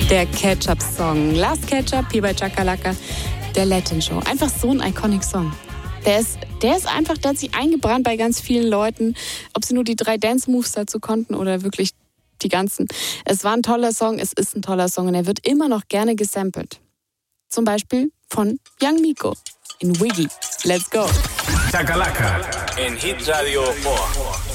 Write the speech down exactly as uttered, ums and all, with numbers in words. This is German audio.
Der Ketchup-Song. Last Ketchup hier bei Chakalaka, der Latin Show. Einfach so ein iconic Song. Der ist, der ist einfach, der hat sich eingebrannt bei ganz vielen Leuten. Ob sie nur die drei Dance-Moves dazu konnten oder wirklich die ganzen. Es war ein toller Song, es ist ein toller Song und er wird immer noch gerne gesampelt. Zum Beispiel von Young Miko in Wiggy. Let's go. Chakalaka en Hit Radio four.